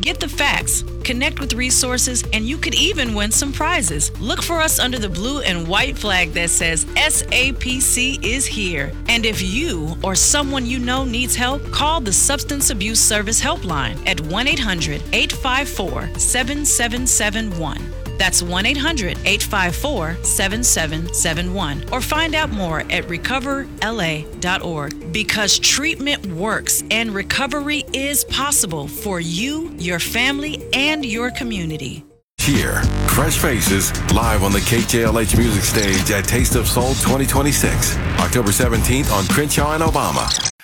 Get the facts, connect with resources, and you could even win some prizes. Look for us under the blue and white flag that says SAPC is here. And if you or someone you know needs help, call the Substance Abuse Service Helpline at 1-800-854-7771. That's 1-800-854-7771. Or find out more at recoverla.org. Because treatment works and recovery is possible for you, your family, and your community. Here, fresh faces, live on the KJLH Music Stage at Taste of Soul 2026, October 17th on Crenshaw and Obama.